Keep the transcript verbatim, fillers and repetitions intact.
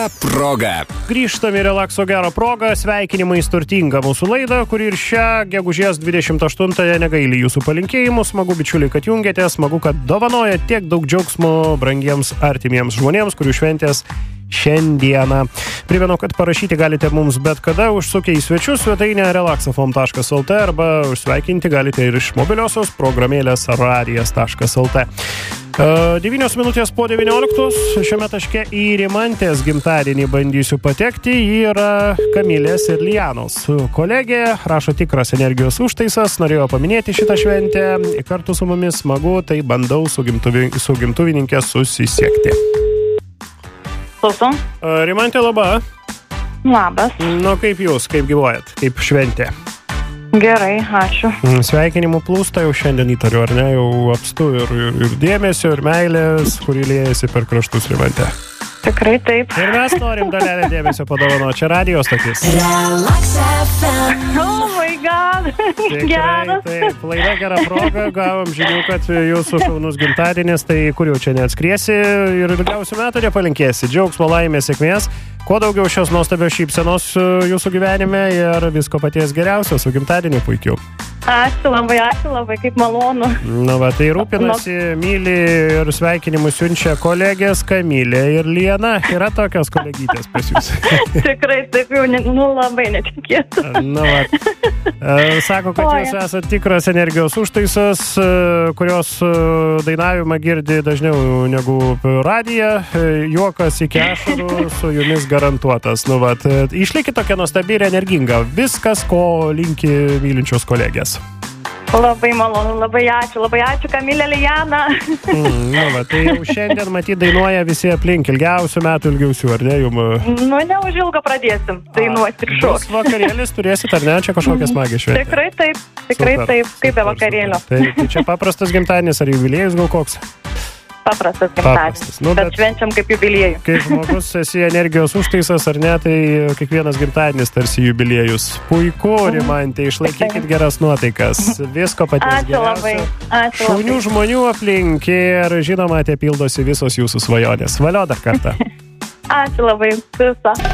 Proga. Grįžtame į Relakso gero progą, sveikinimais turtingą mūsų laidą, kuri ir šią gegužės dvidešimt aštuntąją negaili jūsų palinkėjimų. Smagu, bičiuliai, kad jungiatės, smagu, kad dovanoja tiek daug džiaugsmo brangiems artimiems žmonėms, kurių šventės šiandieną. Primenu, kad parašyti galite mums bet kada, užsukę į svečius svetainę relaxafm taškas lt arba užsveikinti galite ir iš mobiliosios programėlės radijas taškas lt. devynios minutės po devynioliktos šiame taške į Rimantės gimtadienį bandysiu patekti. Ji yra Kamilės ir Lijanos kolegė, rašo Tikras energijos užtaisas, norėjo paminėti šitą šventę. Kartu su mumis smagu, tai bandau su, gimtuvi, su gimtuvininkė susisiekti. Klausom. Rimantė, laba. Labas. Nu, kaip jūs, kaip gyvuojat, kaip šventė? Gerai, ačiū. Sveikinimų plūsta jau šiandien įtariu, ar ne? Jau apstu ir, ir, ir dėmesio, ir meilės, kurį liejasi per kraštus, Rimantė. Tikrai taip. Ir mes norim dalelę dėmesio padovano. Čia radijos tokiais. Relax F M. Oh my god. Tikrai, Geras. taip, laida gera proga, gavom žinių, kad jūsų šaunus gimtadienis, tai kur jau čia neatskriesi ir ilgiausių metų nepalinkėsi. Džiaugsmo, laimės, sėkmės. Kuo daugiau šios nuostabios šypsenos jūsų gyvenime ir visko paties geriausio su gimtadieniu puikiu. Ačiū labai, ačiū labai, kaip malonu. Nu, va, tai rūpinasi, myli ir sveikinimus siunčia kolegės Kamilė ir Liena. Yra tokios kolegytės pas jūs. Tikrai taip jau, ne, nu, labai netikėtų. Nu, va. Sako, kad jūs esate tikras energijos užtaisas, kurios dainavimą girdi dažniau negu radiją. Juokas iki ašarų su jumis garantuotas. Nu, va, išlikit tokia nuostabi ir energinga. Viskas, ko linki mylinčios kolegės. Labai malonu, labai ačiū, labai ačiū Kamilė, Lijana. Mm, nu, va, tai jau šiandien matyt dainuoja visi aplink ilgiausių metų ilgiausių, ar ne? Jum... Nu, neužilgo pradėsim dainuoti ir šok. Bus vakarėlis turėsit, ar ne? Čia kažkokias magijas šventė. Tikrai taip, tikrai Super, taip, kaip be vakarėlio. Tai, tai čia paprastas gimtadienis ar jubiliejus gal koks? Paprastas gimtadienis, Paprastas. Nu, bet bet švenčiam kaip jubiliejų. Kai žmogus esi energijos užtaisas ar ne, tai kiekvienas gimtadienis tarsi jubiliejus. Puiku, Rimantė, išlaikykit geras nuotaikas. Visko paties Ačiū labai, geriausio. ačiū Šaunių labai. žmonių aplink ir žinoma, tie pildosi visos jūsų svajonės. Valio dar kartą. Ačiū labai, visa.